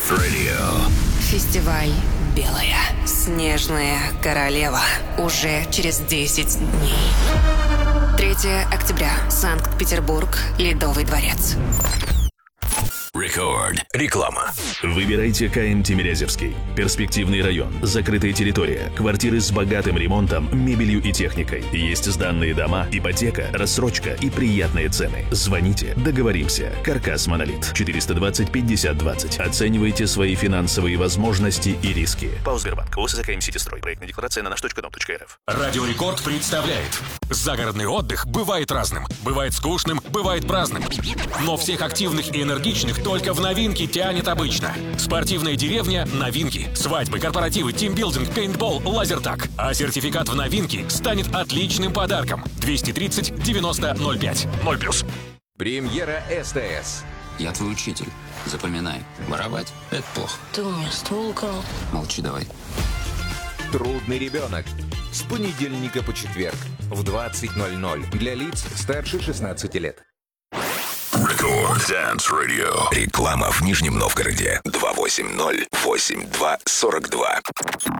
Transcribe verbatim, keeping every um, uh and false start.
Radio. Фестиваль «Белая снежная королева» уже через десять дней. третьего октября. Санкт-Петербург. Ледовый дворец. Record. Реклама. Выбирайте КМ Тимирязевский. Перспективный район, закрытая территория, квартиры с богатым ремонтом, мебелью и техникой. Есть сданные дома, ипотека, рассрочка и приятные цены. Звоните, договоримся. Каркас Монолит. четыреста двадцать пятьдесят двадцать. Оценивайте свои финансовые возможности и риски. ПАО Сбербанк. ОСЗ КМ Ситистрой. Проектная декларация на наш точка дом точка эр эф. Радио Рекорд представляет. Загородный отдых бывает разным. Бывает скучным, бывает праздным. Но всех активных и энергичных только в новинки тянет обычно. Спортивная деревня – новинки. Свадьбы, корпоративы, тимбилдинг, пейнтбол, лазертаг. А сертификат в новинки станет отличным подарком. двести тридцать девяносто ноль пять. ноль плюс. Премьера СТС. Я твой учитель. Запоминай. Воровать – это плохо. Ты у меня ствол украл. Молчи давай. Трудный ребенок. С понедельника по четверг в двадцать ноль ноль для лиц старше шестнадцати лет. Record Dance Radio. Реклама в Нижнем Новгороде. два восемь ноль восемь два сорок два.